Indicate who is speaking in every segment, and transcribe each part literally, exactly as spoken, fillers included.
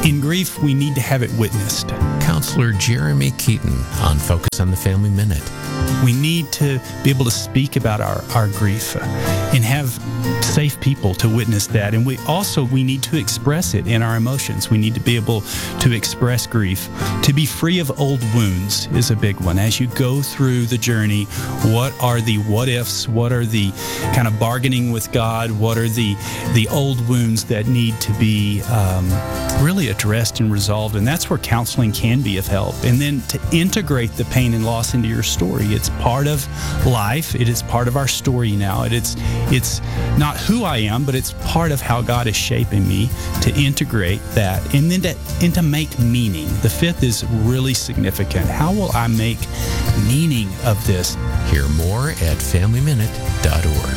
Speaker 1: in grief, we need to have it witnessed.
Speaker 2: Counselor Jeremy Keaton on Focus on the Family Minute.
Speaker 1: We need to be able to speak about our, our grief and have safe people to witness that. And we also, we need to express it in our emotions. We need to be able to express grief. To be free of old wounds is a big one. As you go through the journey, what are the what ifs? What are the kind of bargaining with God? What are the, the old wounds that need to be um, really addressed and resolved? And that's where counseling can be of help. And then to integrate the pain and loss into your story. It's part of life. It is part of our story now. It, it's it's not who I am, but it's part of how God is shaping me, to integrate that and then to, and to make meaning. The fifth is really significant. How will I make meaning of this?
Speaker 2: Hear more at family minute dot org.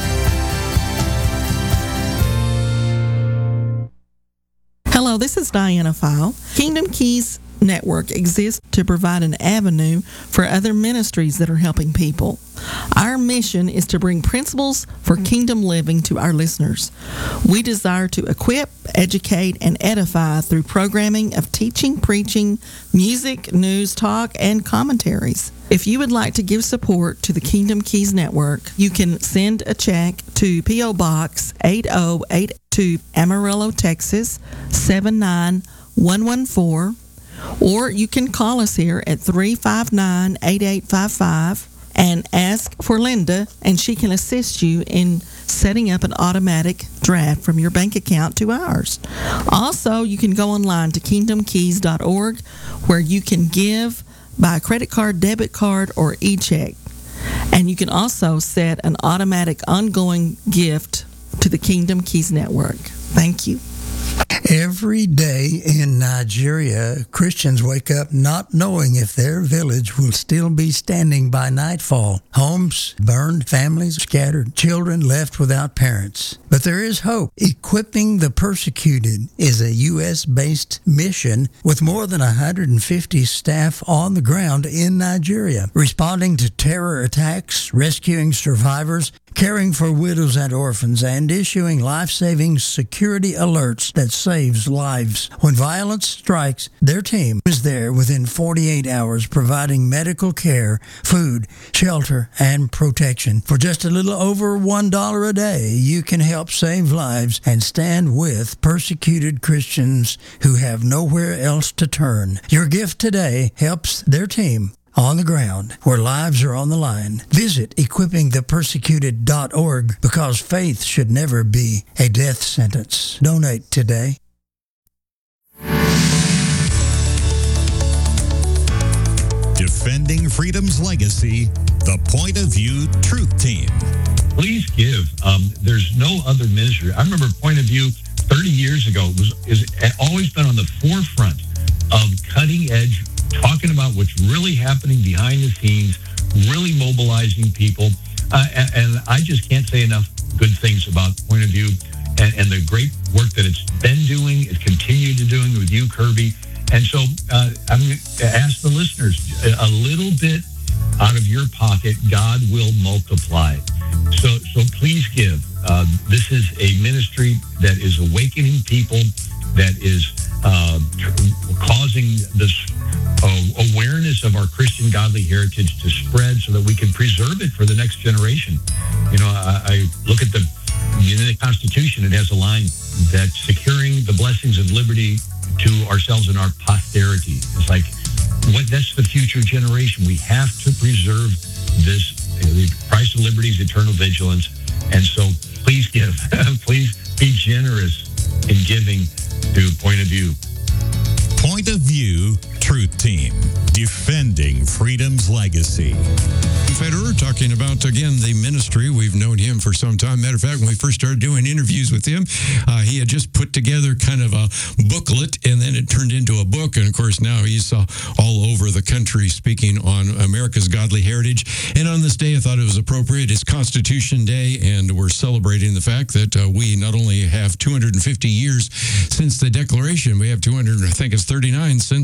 Speaker 3: Hello, this is Diana File. Kingdom Keys Network exists to provide an avenue for other ministries that are helping people. Our mission is to bring principles for kingdom living to our listeners. We desire to equip, educate, and edify through programming of teaching, preaching, music, news, talk, and commentaries. If you would like to give support to the Kingdom Keys Network, you can send a check to P O. Box eight oh eight two, Amarillo, Texas seven nine one one four, or you can call us here at three five nine, eight eight five five and ask for Linda, and she can assist you in setting up an automatic draft from your bank account to ours. Also, you can go online to kingdom keys dot org, where you can give by credit card, debit card, or e-check. And you can also set an automatic ongoing gift to the Kingdom Keys Network. Thank you.
Speaker 4: Every day in Nigeria, Christians wake up not knowing if their village will still be standing by nightfall. Homes burned, families scattered, children left without parents. But there is hope. Equipping the Persecuted is a U S-based mission with more than one hundred fifty staff on the ground in Nigeria, responding to terror attacks, rescuing survivors, caring for widows and orphans, and issuing life-saving security alerts that saves lives. When violence strikes, their team is there within forty-eight hours, providing medical care, food, shelter, and protection. For just a little over one dollar a day, you can help save lives and stand with persecuted Christians who have nowhere else to turn. Your gift today helps their team on the ground where lives are on the line. Visit equipping the persecuted dot org, because faith should never be a death sentence. Donate today.
Speaker 5: Defending Freedom's Legacy, the Point of View Truth Team.
Speaker 6: Please give. Um, there's no other ministry. I remember Point of View thirty years ago was is always been on the forefront of cutting edge, talking about what's really happening behind the scenes, really mobilizing people. Uh, and, and I just can't say enough good things about Point of View and, and the great work that it's been doing, it continued to doing with you, Kirby. And so uh, I'm going to ask the listeners, a little bit out of your pocket, God will multiply. So, so please give. Uh, this is a ministry that is awakening people, that is uh, causing this uh, awareness of our Christian godly heritage to spread so that we can preserve it for the next generation. You know, I, I look at the, in the Constitution, it has a line that securing the blessings of liberty to ourselves and our posterity. It's like, what? That's the future generation. We have to preserve this. The price of liberty is eternal vigilance. And so please give. Please be generous in giving to Point of View.
Speaker 5: Point of View Truth Team, defending freedom's legacy.
Speaker 7: Federer talking about, again, the ministry. We've known him for some time. Matter of fact, when we first started doing interviews with him, uh, he had just put together kind of a booklet, and then it turned into a book. And, of course, now he's uh, all over the country speaking on America's godly heritage. And on this day, I thought it was appropriate. It's Constitution Day, and we're celebrating the fact that uh, we not only have two hundred fifty years since the Declaration, we have two hundred, I think it's thirty-nine, since the Constitution.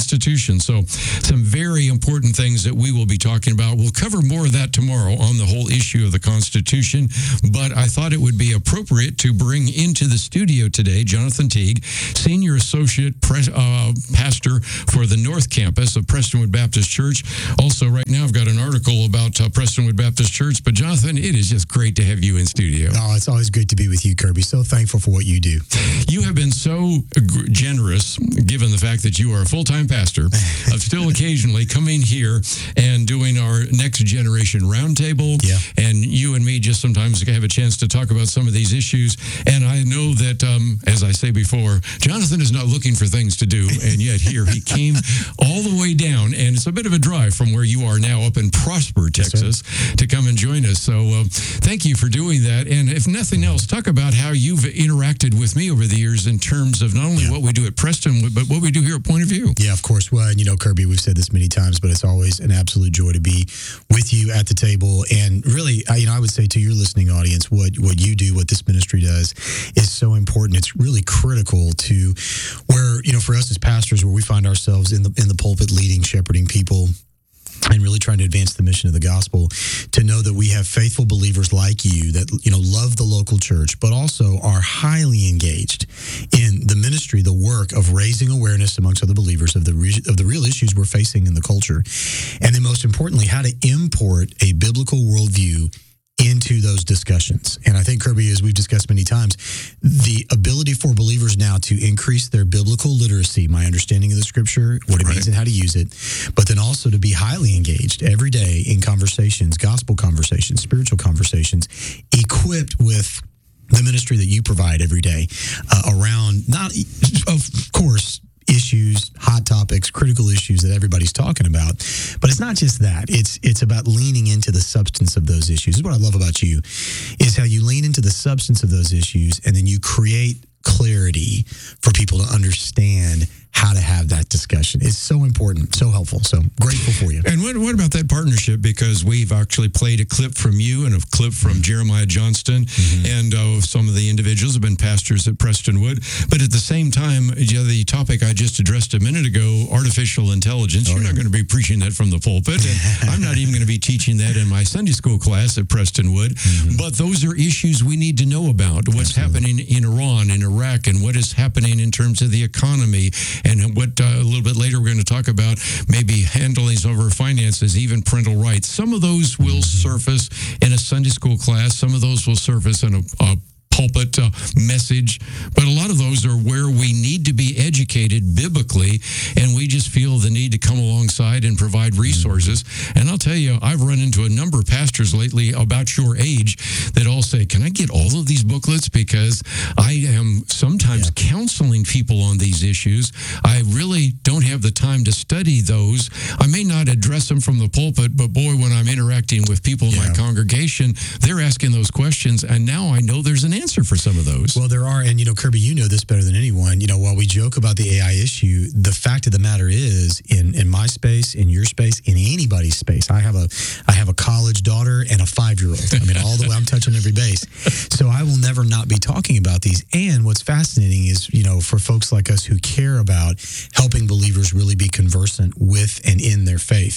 Speaker 7: Constitution. So some very important things that we will be talking about. We'll cover more of that tomorrow on the whole issue of the Constitution, but I thought it would be appropriate to bring into the studio today Jonathan Teague, Senior Associate Pres- uh, Pastor for the North Campus of Prestonwood Baptist Church. Also, right now, I've got an article about uh, Prestonwood Baptist Church, but Jonathan, it is just great to have you in studio.
Speaker 8: Oh, it's always good to be with you, Kirby. So thankful for what you do.
Speaker 7: You have been so g- generous, given the fact that you are a full-time pastor, of still occasionally coming here and doing our Next Generation Roundtable.
Speaker 8: Yeah.
Speaker 7: And you and me just sometimes have a chance to talk about some of these issues. And I know that, um, as I say before, Jonathan is not looking for things to do, and yet here he came all the way down, and it's a bit of a drive from where you are now up in Prosper, Texas, yes, to come and join us. So uh, thank you for doing that. And if nothing else, talk about how you've interacted with me over the years in terms of not only yeah. what we do at Preston, but what we do here at Point of View.
Speaker 8: Yeah, of course. Well, and you know, Kirby, we've said this many times, but it's always an absolute joy to be with you at the table. And really, I, you know, I would say to your listening audience, what what you do, what this ministry does, is so important. It's really critical to where, you know, for us as pastors, where we find ourselves in the in the pulpit, leading, shepherding people, and really trying to advance the mission of the gospel, to know that we have faithful believers like you that, you know, love the local church, but also are highly engaged in the ministry, the work of raising awareness amongst other believers of the re- of the real issues we're facing in the culture. And then most importantly, how to import a biblical worldview into those discussions. And I think, Kirby, as we've discussed many times, the ability for believers now to increase their biblical literacy, my understanding of the scripture, what it
Speaker 7: right.
Speaker 8: means and how to use it, but then also to be highly engaged every day in conversations, gospel conversations, spiritual conversations, equipped with the ministry that you provide every day uh, around, not, of course, issues, hot topics, critical issues that everybody's talking about. But it's not just that. It's it's about leaning into the substance of those issues. This is what I love about you, is how you lean into the substance of those issues, and then you create clarity for people to understand how to have that discussion. It's so important, so helpful. So grateful for you.
Speaker 7: And what, what about that partnership? Because we've actually played a clip from you and a clip from Jeremiah Johnston, mm-hmm. and uh, some of the individuals have been pastors at Prestonwood. But at the same time, you know, the topic I just addressed a minute ago, artificial intelligence, oh, you're yeah. not going to be preaching that from the pulpit. And I'm not even going to be teaching that in my Sunday school class at Prestonwood. Mm-hmm. But those are issues we need to know about. What's Absolutely. happening in Iran, in Iraq, and what is happening in terms of the economy. And what uh, a little bit later we're going to talk about, maybe handling over finances, even parental rights. Some of those will surface in a Sunday school class. Some of those will surface in a, a pulpit uh, message. But a lot of those are where we need to be educated biblically, and we just feel the need to come alongside and provide resources. And I'll tell you, I've run into a number of pastors lately about your age that all say, can I get all of these booklets? Because I am sometimes yeah. counseling people on these issues. I really don't have the time to study those. I may not address them from the pulpit, but boy, when I'm interacting with people in yeah. my congregation, they're asking those questions, and now I know there's an answer answer for some of those.
Speaker 8: Well, there are, and you know, Kirby, you know this better than anyone. You know, while we joke about the A I issue, the fact of the matter is, in in my space, in your space, in anybody's space, I have a I have a college daughter and a five-year-old. I mean, all the way, I'm touching every base. So I will never not be talking about these. And what's fascinating is, you know, for folks like us who care about helping believers really be conversant with and in their faith,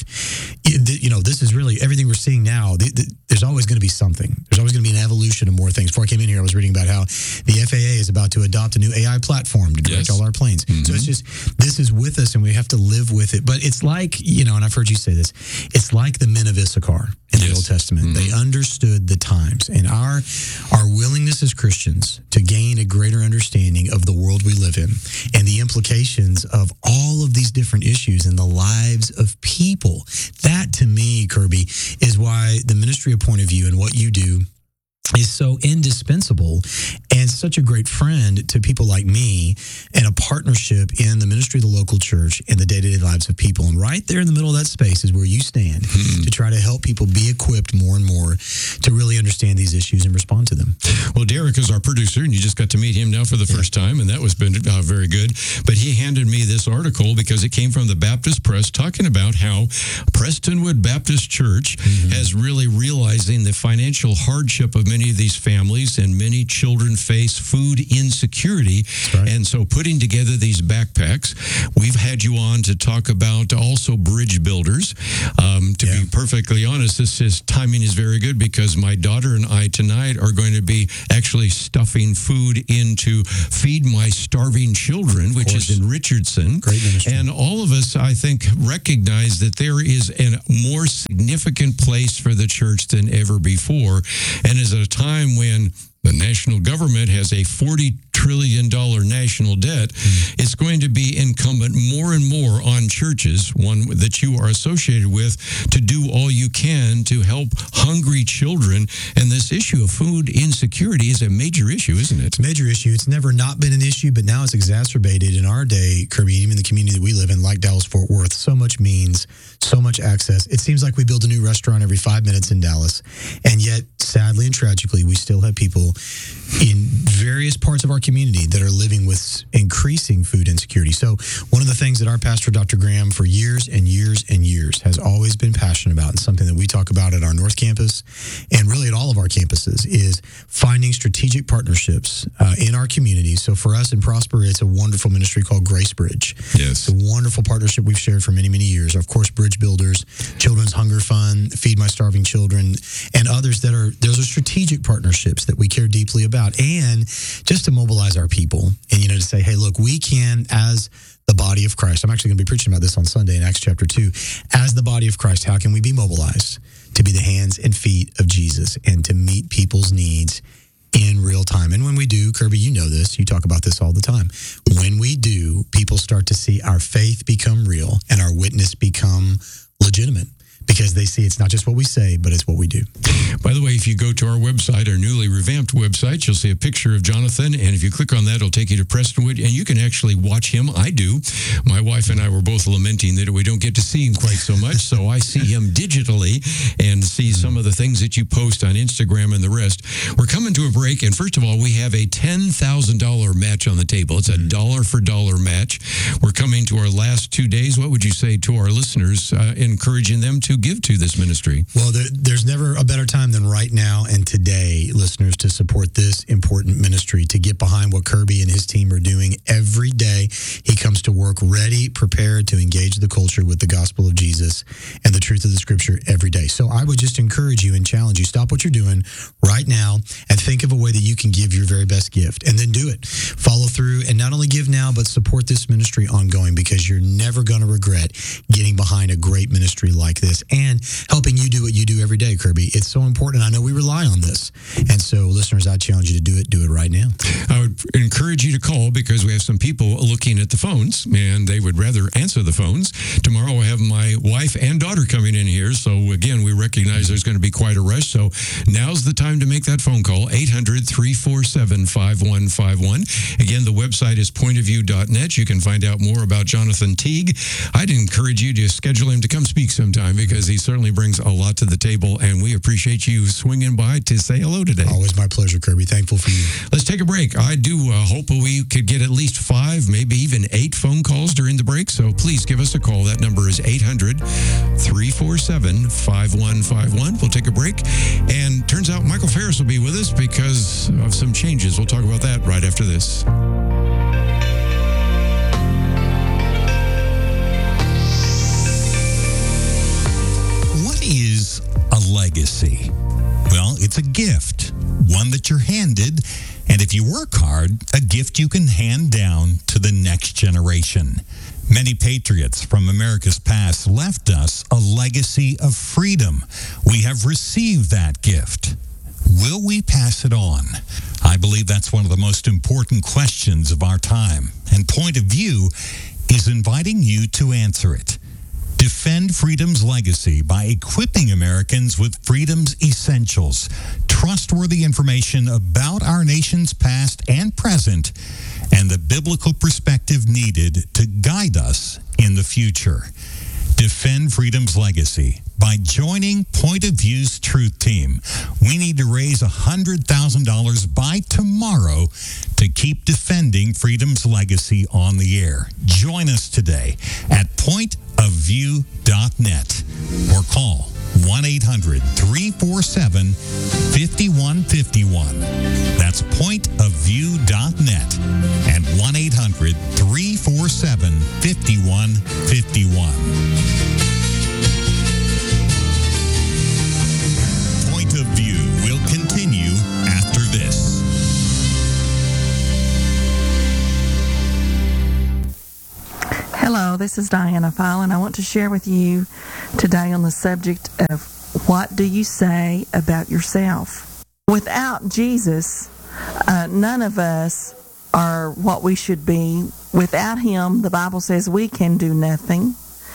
Speaker 8: you know, this is really everything we're seeing now. There's always going to be something. There's always going to be an evolution of more things. Before I came in here, I was reading about how the F A A is about to adopt a new A I platform to direct yes. all our planes. Mm-hmm. So it's just, this is with us and we have to live with it. But it's like, you know, and I've heard you say this, it's like the men of Issachar in yes. the Old Testament. Mm-hmm. They understood the times, and our our willingness as Christians to gain a greater understanding of the world we live in and the implications of all of these different issues in the lives of people. That, to me, Kirby, is why the ministry of Point of View and what you do is so indispensable and such a great friend to people like me, and a partnership in the ministry of the local church and the day-to-day lives of people. And right there in the middle of that space is where you stand mm-hmm. to try to help people be equipped more and more to really understand these issues and respond to them.
Speaker 7: Well, Derek is our producer, and you just got to meet him now for the yeah. first time, and that was been uh, very good. But he handed me this article because it came from the Baptist Press talking about how Prestonwood Baptist Church mm-hmm. has really realizing the financial hardship of many many of these families, and many children face food insecurity.
Speaker 8: Right.
Speaker 7: And so putting together these backpacks, we've had you on to talk about also bridge builders. Um, to
Speaker 8: Yeah.
Speaker 7: be perfectly honest, this is timing is very good because my daughter and I tonight are going to be actually stuffing food into Feed My Starving Children, which
Speaker 8: course.
Speaker 7: is in Richardson.
Speaker 8: Great ministry.
Speaker 7: And all of us, I think, recognize that there is a more significant place for the church than ever before. And is at a time when the national government has a forty trillion dollars national debt, mm. it's going to be incumbent more and more on churches, one that you are associated with, to do all you can to help hungry children. And this issue of food insecurity is a major issue, isn't it?
Speaker 8: It's a major issue. It's never not been an issue, but now it's exacerbated in our day, Kirby, even in the community that we live in, like Dallas-Fort Worth. So much means, so much access. It seems like we build a new restaurant every five minutes in Dallas. And yet, sadly and tragically, we still have people in various parts of our community that are living with increasing food insecurity. So one of the things that our pastor, Doctor Graham, for years and years and years has always been passionate about, and something that we talk about at our North Campus and really at all of our campuses, is finding strategic partnerships uh, in our community. So for us in Prosper, it's a wonderful ministry called Grace Bridge.
Speaker 7: Yes.
Speaker 8: It's a wonderful partnership we've shared for many, many years. Of course, Bridge Builders, Children's Hunger Fund, Feed My Starving Children, and others that are, those are strategic partnerships that we care deeply about. And just to mobilize our people and, you know, to say, hey, look, we can, as the body of Christ, I'm actually going to be preaching about this on Sunday in Acts chapter two, as the body of Christ, how can we be mobilized to be the hands and feet of Jesus and to meet people's needs in real time? And when we do, Kirby, you know this, you talk about this all the time. When we do, people start to see our faith become real and our witness become legitimate, because they see it's not just what we say, but it's what we do.
Speaker 7: By the way, if you go to our website, our newly revamped website, you'll see a picture of Jonathan. And if you click on that, it'll take you to Prestonwood. And you can actually watch him. I do. My wife and I were both lamenting that we don't get to see him quite so much. So I see him digitally and see some of the things that you post on Instagram and the rest. We're coming to a break. And first of all, we have a ten thousand dollars match on the table. It's a dollar for dollar match. We're coming to our last two days. What would you say to our listeners, uh, encouraging them to give to this ministry?
Speaker 8: Well, there, there's never a better time than right now and today, listeners, to support this important ministry, to get behind what Kirby and his team are doing every day. He comes to work ready, prepared to engage the culture with the gospel of Jesus and the truth of the scripture every day. So I would just encourage you and challenge you, stop what you're doing right now and think of a way that you can give your very best gift, and then do it. Follow through, and not only give now, but support this ministry ongoing, because you're never going to regret getting behind a great ministry like this and helping you do what you do every day, Kirby. It's so important. I know we rely on this. And so, listeners, I challenge you to do it. Do it right now.
Speaker 7: I would encourage you to call, because we have some people looking at the phones, and they would rather answer the phones. Tomorrow, I have my wife and daughter coming in here. So, again, we recognize there's going to be quite a rush. So now's the time to make that phone call, eight hundred, three four seven, five one five one. Again, the website is point of view dot net. You can find out more about Jonathan Teague. I'd encourage you to schedule him to come speak sometime, because he certainly brings a lot to the table, and we appreciate you swinging by to say hello today.
Speaker 8: Always my pleasure, Kirby. Thankful for you.
Speaker 7: Let's take a break. I do uh, hope we could get at least five, maybe even eight phone calls during the break, so please give us a call. That number is eight hundred, three four seven, five one five one. We'll take a break, and turns out Michael Ferris will be with us because of some changes. We'll talk about that right after this.
Speaker 5: What is a legacy? Well, it's a gift, one that you're handed, and if you work hard, a gift you can hand down to the next generation. Many patriots from America's past left us a legacy of freedom. We have received that gift. Will we pass it on? I believe that's one of the most important questions of our time, and Point of View is inviting you to answer it. Defend freedom's legacy by equipping Americans with freedom's essentials, trustworthy information about our nation's past and present, and the biblical perspective needed to guide us in the future. Defend freedom's legacy by joining Point of View's Truth Team. We need to raise one hundred thousand dollars by tomorrow to keep defending freedom's legacy on the air. Join us today at point of view dot net or call one eight hundred, three four seven, five one five one. That's point of view dot net and one eight hundred, three four seven, five one five one. Point of View will continue after this.
Speaker 3: Hello, this is Diana File, and I want to share with you today on the subject of what do you say about yourself? Without Jesus, uh, none of us are what we should be. Without Him, the Bible says we can do nothing.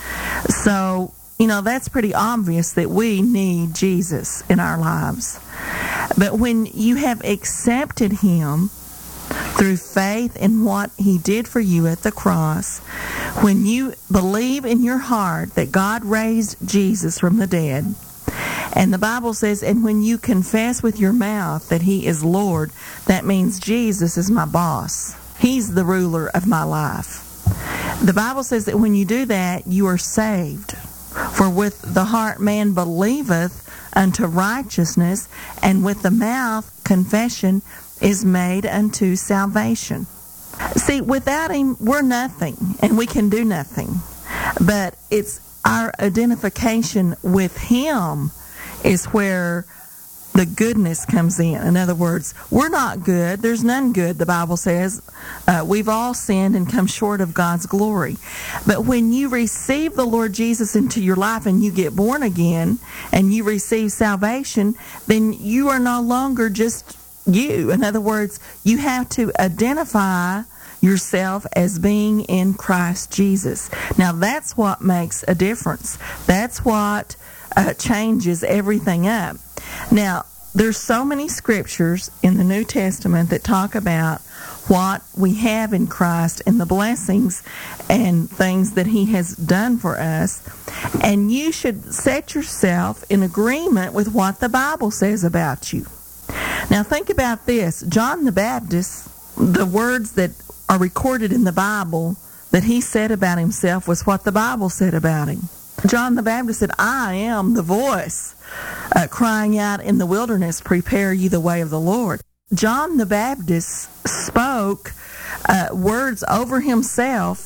Speaker 3: So, you know, that's pretty obvious that we need Jesus in our lives. But when you have accepted Him through faith in what He did for you at the cross, when you believe in your heart that God raised Jesus from the dead, and the Bible says, and when you confess with your mouth that He is Lord, that means Jesus is my boss. He's the ruler of my life. The Bible says that when you do that, you are saved. For with the heart man believeth unto righteousness, and with the mouth confession is made unto salvation. See, without Him, we're nothing, and we can do nothing. But it's our identification with Him is where the goodness comes in. In other words, we're not good. There's none good, the Bible says. Uh, we've all sinned and come short of God's glory. But when you receive the Lord Jesus into your life and you get born again and you receive salvation, then you are no longer just you. In other words, you have to identify yourself as being in Christ Jesus. Now, that's what makes a difference. That's what uh, changes everything up. Now, there's so many scriptures in the New Testament that talk about what we have in Christ and the blessings and things that He has done for us. And you should set yourself in agreement with what the Bible says about you. Now, think about this. John the Baptist, the words that are recorded in the Bible that he said about himself was what the Bible said about him. John the Baptist said, I am the voice uh, crying out in the wilderness, prepare ye the way of the Lord. John the Baptist spoke uh, words over himself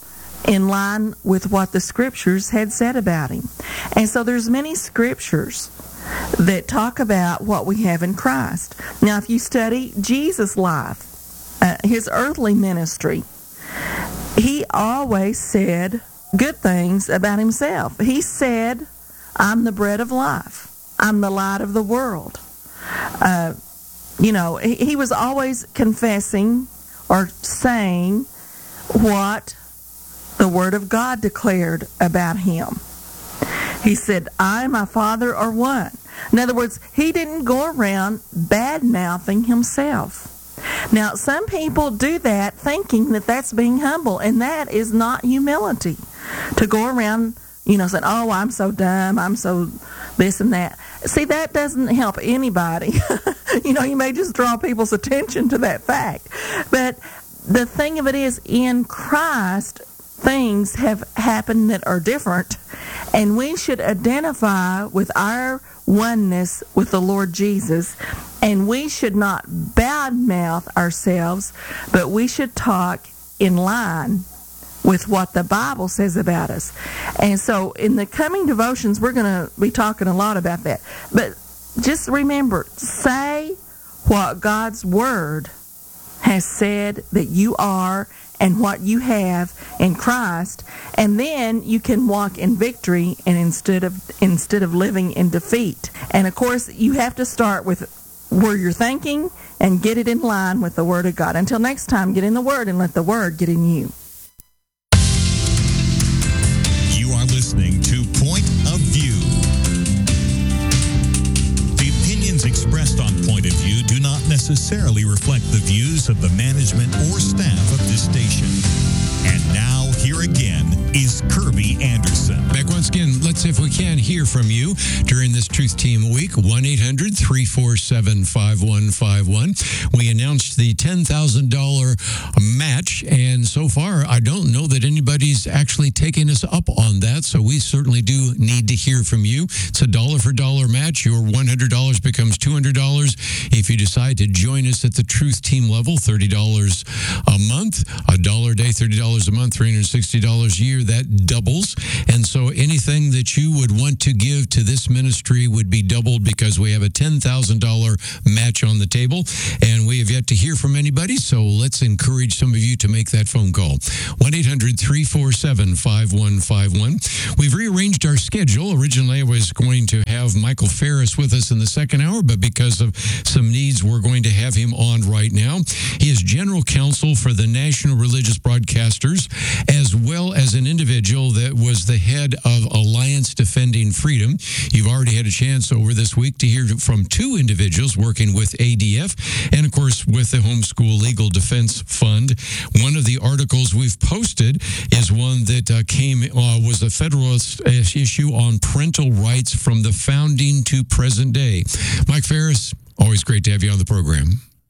Speaker 3: in line with what the scriptures had said about him. And so there's many scriptures that talk about what we have in Christ. Now, if you study Jesus' life, uh, his earthly ministry, he always said good things about himself. He said, I'm the bread of life. I'm the light of the world. Uh, you know, he, he was always confessing or saying what the Word of God declared about him. He said, I and my Father are one. In other words, he didn't go around bad-mouthing himself. Now, some people do that thinking that that's being humble, and that is not humility. To go around, you know, saying, oh, I'm so dumb, I'm so this and that. See, that doesn't help anybody. You know, you may just draw people's attention to that fact. But the thing of it is, in Christ, things have happened that are different, and we should identify with our oneness with the Lord Jesus, and we should not badmouth ourselves, but we should talk in line with what the Bible says about us. And so in the coming devotions, we're going to be talking a lot about that. But just remember, say what God's Word has said that you are and what you have in Christ, and then you can walk in victory and instead of instead of living in defeat. And of course, you have to start with where you're thinking and get it in line with the Word of God. Until next time, get in the Word and let the Word get in you.
Speaker 5: You are listening to Point of View. The opinions expressed on Point of View do not necessarily reflect the views of the management or staff of this station. And now, here again is Kirby Anderson.
Speaker 7: Back once again, let's Let's see if we can hear from you during this Truth Team week. one eight hundred three four seven five one five one. We announced the ten thousand dollars match, and so far, I don't know that anybody's actually taken us up on that, so we certainly do need to hear from you. It's a dollar for dollar match. Your one hundred dollars becomes two hundred dollars. If you decide to join us at the Truth Team level, thirty dollars a month, a dollar a day, thirty dollars a month, three hundred sixty dollars a year, that doubles. And so anything that you would want to give to this ministry would be doubled because we have a ten thousand dollars match on the table, and we have yet to hear from anybody, so let's encourage some of you to make that phone call. one eight hundred three four seven five one five one. We've rearranged our schedule. Originally, I was going to have Michael Ferris with us in the second hour, but because of some needs, we're going to have him on right now. He is general counsel for the National Religious Broadcasters, as well as an individual that was the head of Alliance Defending Freedom. You've already had a chance over this week to hear from two individuals working with A D F and, of course, with the Homeschool Legal Defense Fund. One of the articles we've posted is one that uh, came, uh, was a Federalist issue on parental rights from the founding to present day. Mike Ferris, always great to have you on the program.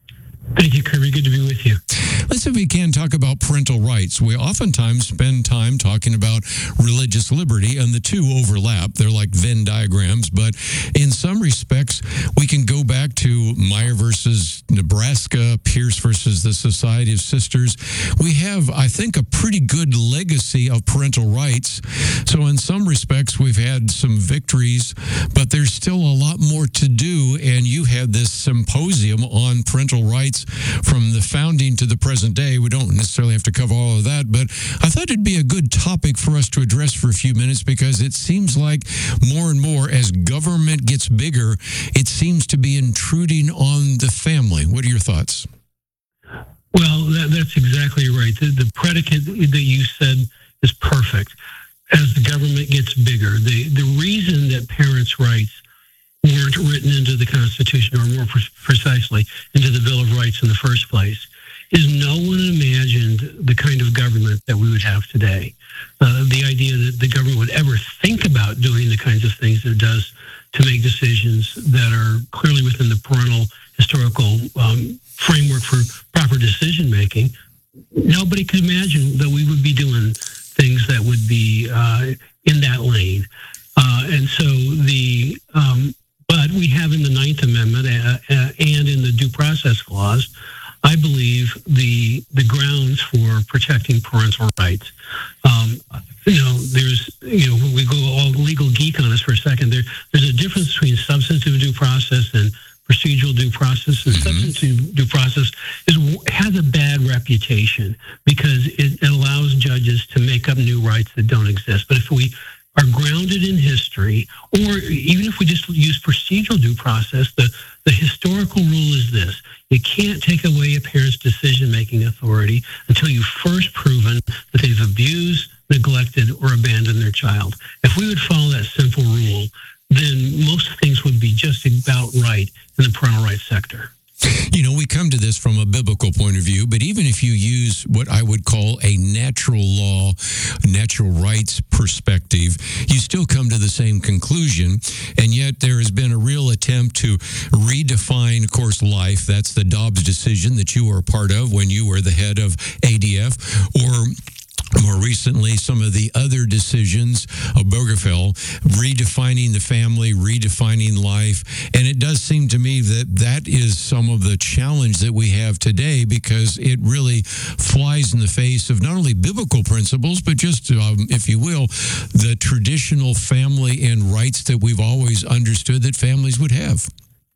Speaker 9: Thank you, Kirby. Good to be with you.
Speaker 7: Let's see if we can talk about parental rights. We oftentimes spend time talking about religious liberty, and the two overlap. They're like Venn diagrams, but in some respects, we can go back to Meyer versus Nebraska, Pierce versus the Society of Sisters. We have, I think, a pretty good legacy of parental rights. So in some respects, we've had some victories, but there's still a lot more to do, and you had this symposium on parental rights from the founding to the present day. We don't necessarily have to cover all of that, but I thought it'd be a good topic for us to address for a few minutes because it seems like more and more as government gets bigger, it seems to be intruding on the family. What are your thoughts?
Speaker 9: Well, that, that's exactly right. The, the predicate that you said is perfect. As the government gets bigger, the, the reason that parents' rights weren't written into the Constitution, or more pre- precisely, into the Bill of Rights in the first place, is no one imagined the kind of government that we would have today. Uh, the idea that the government would ever think about doing the kinds of things that it does to make decisions that are clearly within the parental historical um, framework for proper decision-making, nobody could imagine that we would be doing things that would be uh, in that lane. Uh, and so the... Um, But we have in the Ninth Amendment uh, uh, and in the Due Process Clause, I believe, the the grounds for protecting parental rights. Um, you know, there's, you know, we go all legal geek on this for a second. There, there's a difference between substantive due process and procedural due process. And mm-hmm. substantive due process is has a bad reputation because it, it allows judges to make up new rights that don't exist. But if we are grounded in history, or even if we just use procedural due process, the, the historical rule is this. You can't take away a parent's decision-making authority until you've first proven that they've abused, neglected, or abandoned their child. If we would follow that simple rule, then most things would be just about right in the parental rights sector.
Speaker 7: You know, we come to this from a biblical point of view, but even if you use what I would call a natural law, natural rights perspective, you still come to the same conclusion. And yet there has been a real attempt to redefine, of course, life. That's the Dobbs decision that you were a part of when you were the head of A D F, or more recently, some of the other decisions of Obergefell, redefining the family, redefining life. And it does seem to me that that is some of the challenge that we have today, because it really flies in the face of not only biblical principles, but just, um, if you will, the traditional family and rights that we've always understood that families would have.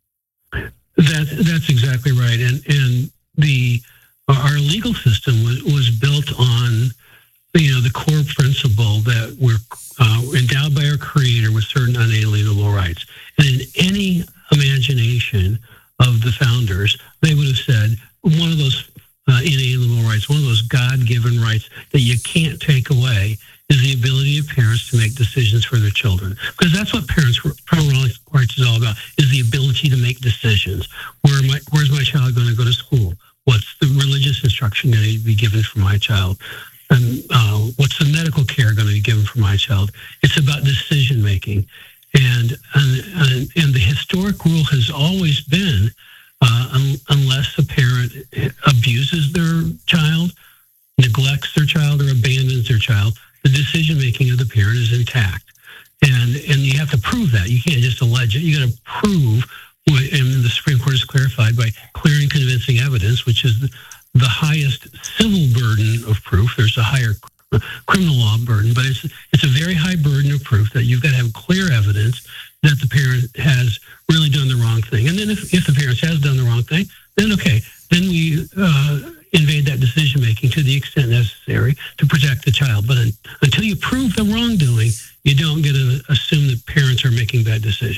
Speaker 9: That, that's exactly right. And, and the our legal system was, was built on, you know, the core principle that we're uh, endowed by our Creator with certain unalienable rights. And in any imagination of the founders, they would have said one of those uh, inalienable rights, one of those God-given rights that you can't take away, is the ability of parents to make decisions for their children. Because that's what parents parental rights is all about, is the ability to make decisions. Where my, where's my child going to go to school? What's the religious instruction going to be given for my child? um, uh, what's the medical care going to be given for my child? It's about decision making. And, and, and the historic rule has always been, uh, un, unless a parent abuses their child, neglects their child, or abandons their child, the decision making of the parent is intact. And and you have to prove that. You can't just allege it. You got to prove, and the Supreme Court has clarified by clear and convincing evidence, which is the, the highest civil burden of proof. There's a higher criminal law burden, but it's it's a very high burden of proof that you've got to have clear evidence that the parent has really done the wrong thing. And then if, if the parent has done the wrong thing, then okay, then we uh, invade that decision making to the extent necessary to protect the child. But un, until you prove the wrongdoing, you don't get to assume that parents are making bad decisions.